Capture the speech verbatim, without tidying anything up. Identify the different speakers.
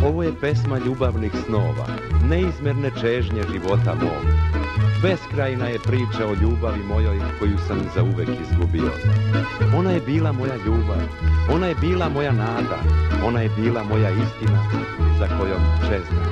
Speaker 1: Ovo je pesma ljubavnih snova, neizmjerne čežnje života mog. Beskrajna je priča o ljubavi mojoj koju sam zauvek izgubio. Ona je bila moja ljubav, ona je bila moja nada, ona je bila moja istina za kojom čeznem.